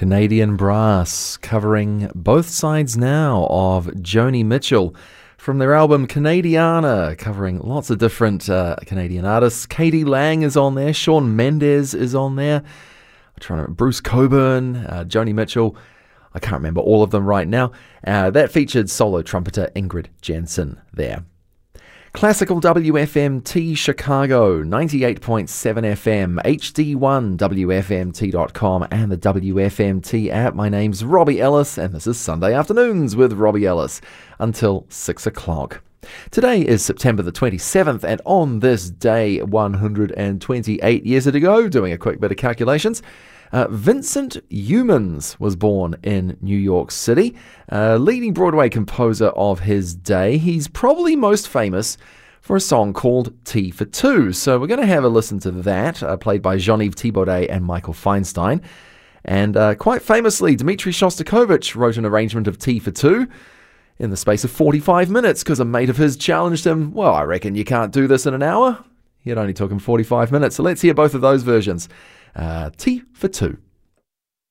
Canadian Brass covering Both Sides Now of Joni Mitchell from their album Canadiana, covering lots of different Canadian artists. Katie Lang is on there, Shawn Mendes is on there, Bruce Coburn, Joni Mitchell. I can't remember all of them right now. That featured solo trumpeter Ingrid Jansen there. Classical WFMT Chicago, 98.7 FM, HD1, WFMT.com, and the WFMT app. My name's Robbie Ellis, and this is Sunday Afternoons with Robbie Ellis until 6 o'clock. Today is September the 27th, and on this day, 128 years ago, doing a quick bit of calculations, Vincent Youmans was born in New York City, leading Broadway composer of his day. He's probably most famous for a song called Tea for Two. So we're going to have a listen to that, played by Jean-Yves Thibaudet and Michael Feinstein. And quite famously, Dmitri Shostakovich wrote an arrangement of Tea for Two in the space of 45 minutes because a mate of his challenged him, well, I reckon you can't do this in an hour. It only took him 45 minutes. So let's hear both of those versions. Tea for Two.